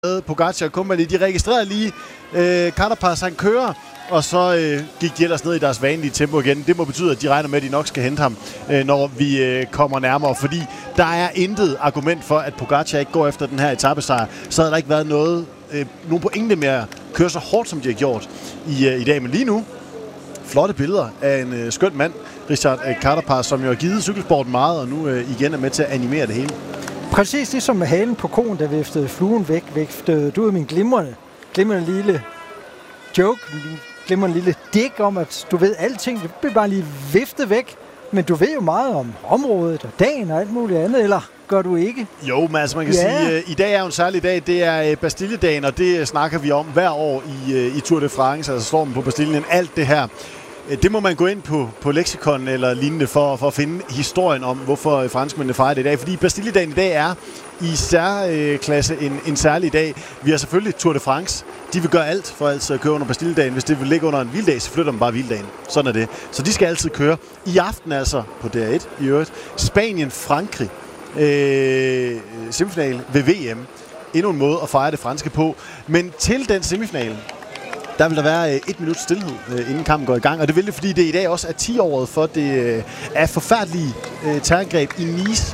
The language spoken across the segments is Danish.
Pogacar og Company, de registrerede lige Carapaz, han kører, og så gik de ellers ned i deres vanlige tempo igen. Det må betyde, at de regner med, at de nok skal hente ham, når vi kommer nærmere, fordi der er intet argument for, at Pogacar ikke går efter den her etapesejr. Så havde der ikke været nogen pointe med at køre så hårdt, som de har gjort i dag. Men lige nu, flotte billeder af en skøn mand, Richard Carapaz, som jo har givet cykelsporten meget, og nu igen er med til at animere det hele. Præcis ligesom med halen på koen, der viftede fluen væk, viftede du min glimrende lille joke, min glimrende lille dik om, at du ved alting. Det bliver bare lige viftet væk, men du ved jo meget om området og dagen og alt muligt andet, eller gør du ikke? Jo, men altså man kan sige, i dag er jo en særlig dag, det er Bastilledagen, og det snakker vi om hver år i Tour de France, altså stormen på Bastillen, alt det her. Det må man gå ind på leksikon eller lignende for at finde historien om, hvorfor franskmændene fejrer det i dag. Fordi Bastilledagen i dag er i særklasse en særlig dag. Vi har selvfølgelig Tour de France. De vil gøre alt for altid at køre under Bastilledagen. Hvis det vil ligge under en hvildag, så flytter man bare hvildagen. Sådan er det. Så de skal altid køre. I aften altså på DR1 i øvrigt. Spanien-Frankrig. Semifinal ved VM. Endnu en måde at fejre det franske på. Men til den semifinal, der vil der være 1 minut stillhed, inden kampen går i gang. Og det vil det, fordi det i dag også er 10-året for det er forfærdelige terrorangreb i Nice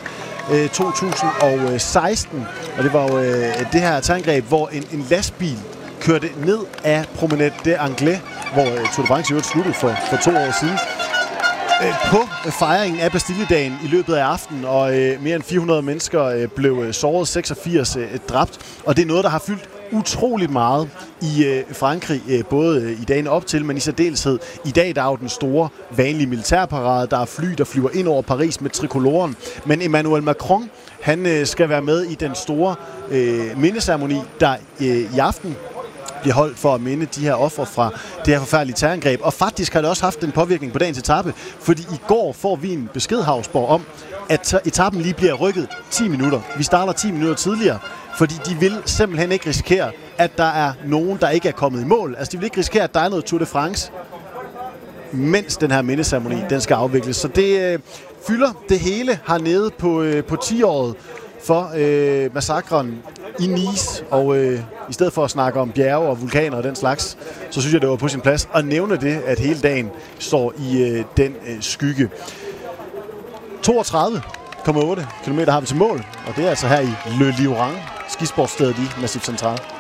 2016. Og det var jo det her terrorangreb, hvor en lastbil kørte ned af Promenade des Anglais, hvor Tour de France sluttede for 2 år siden. På fejringen af Bastilledagen i løbet af aftenen, og mere end 400 mennesker blev såret, 86 dræbt. Og det er noget, der har fyldt utroligt meget i Frankrig, både i dagene op til, men i særdeleshed i dag, der er jo den store, vanlige militærparade. Der er fly, der flyver ind over Paris med trikoloren. Men Emmanuel Macron, han skal være med i den store mindeceremoni, der i aften bliver holdt for at minde de her ofre fra det her forfærdelige terrorangreb. Og faktisk har det også haft en påvirkning på dagens etape, fordi i går får vi en besked, Havsborg, om, at etappen lige bliver rykket 10 minutter. Vi starter 10 minutter tidligere, fordi de vil simpelthen ikke risikere, at der er nogen, der ikke er kommet i mål. Altså, de vil ikke risikere, at der er noget Tour de France, mens den her mindeceremoni, den skal afvikles. Så det fylder det hele hernede på 10-året for massakren i Nice. Og i stedet for at snakke om bjerge og vulkaner og den slags, så synes jeg, det var på sin plads at nævne det, at hele dagen står i den skygge. 32,8 km har vi til mål, og det er altså her i Le Lieuran, skisportsstedet i Massif Central.